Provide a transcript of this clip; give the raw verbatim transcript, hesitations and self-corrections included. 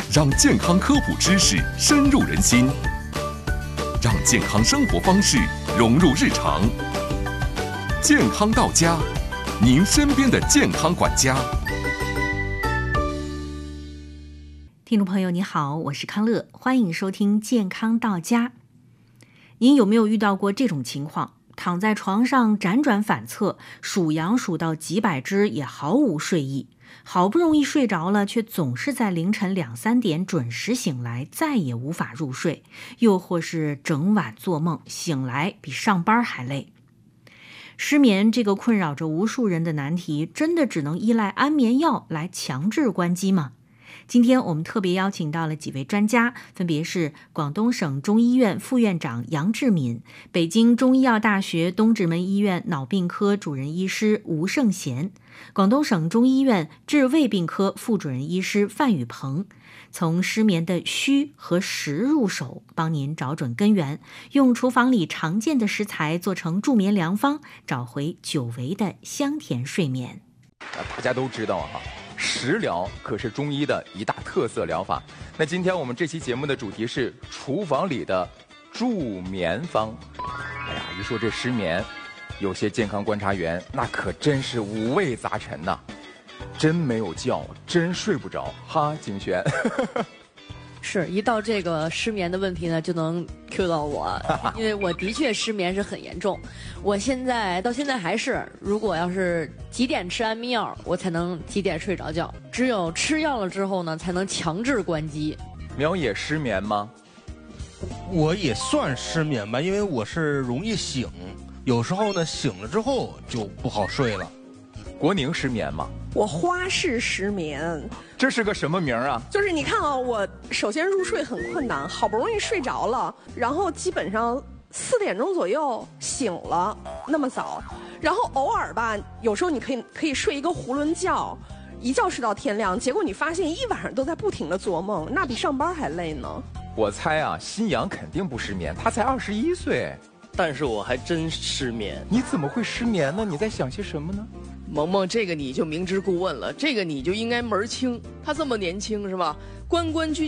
让健康科普知识深入人心，让健康生活方式融入日常。健康到家，您身边的健康管家。 听众朋友你好，我是康乐，欢迎收听健康到家。您有没有遇到过这种情况？躺在床上辗转反侧，数羊数到几百只也毫无睡意，好不容易睡着了，却总是在凌晨两三点准时醒来，再也无法入睡，又或是整晚做梦，醒来比上班还累。失眠这个困扰着无数人的难题，真的只能依赖安眠药来强制关机吗？今天我们特别邀请到了几位专家，分别是广东省中医院副院长杨志敏、北京中医药大学东直门医院脑病科主任医师吴胜贤、广东省中医院治胃病科副主任医师范宇鹏，从失眠的虚和实入手，帮您找准根源，用厨房里常见的食材做成助眠良方，找回久违的香甜睡眠。 大家都知道啊，食疗可是中医的一大特色疗法。那今天我们这期节目的主题是厨房里的助眠方。哎呀，一说这失眠，有些健康观察员那可真是五味杂陈呐、啊，真没有觉，真睡不着哈，景轩。 是一到这个失眠的问题呢，就能 Q 到我，因为我的确失眠是很严重。我现在到现在还是，如果要是几点吃安眠药，我才能几点睡着觉。只有吃药了之后呢，才能强制关机。 苗也失眠吗？ 我也算失眠吧，因为我是容易醒，有时候呢醒了之后就不好睡了。 国宁失眠吗？ 我花式失眠。 这是个什么名啊？ 就是你看啊，我首先入睡很困难，好不容易睡着了，然后基本上四点钟左右醒了，那么早，然后偶尔吧，有时候你可以可以睡一个囫囵觉，一觉睡到天亮，结果你发现一晚上都在不停的做梦，那比上班还累呢。 我猜啊，新阳肯定不失眠，他才二十一岁。 但是我还真失眠。 你怎么会失眠呢？你在想些什么呢？ 萌萌，这个你就明知故问了，这个你就应该门儿清。他这么年轻是吧？关关雎